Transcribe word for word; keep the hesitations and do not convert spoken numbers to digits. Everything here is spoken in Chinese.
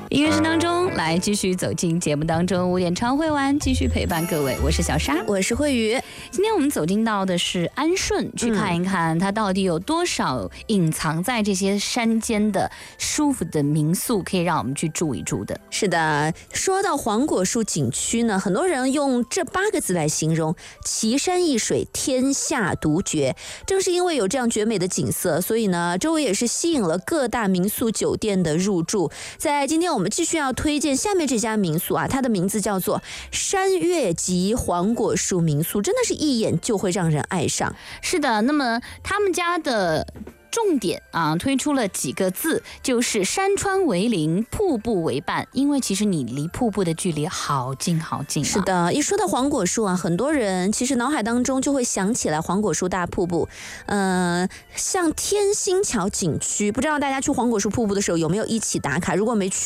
音乐声当中，来继续走进节目当中，五点常会玩，继续陪伴各位。我是小沙， 我是慧宇。 今天我们走进到的是安顺，去看一看它到底有多少隐藏在这些山间的舒服的民宿，可以让我们去住一住的。 是的，说到黄果树景区呢，很多人用这八个字来形容：奇山异水，天下独绝。正是因为有这样绝美的景色，所以呢，周围也是吸引了各大民宿酒店的入住。在今天我们继续要推荐下面这家民宿啊，它的名字叫做山月集黄果树民宿，真的是一眼就会让人爱上。 是的，那么他们家的重点啊，推出了几个字，就是山川为邻，瀑布为伴。因为其实你离瀑布的距离好近好近、啊。 是的，一说到黄果树啊，很多人其实脑海当中就会想起来黄果树大瀑布。呃，像天星桥景区，不知道大家去黄果树瀑布的时候有没有一起打卡？如果没去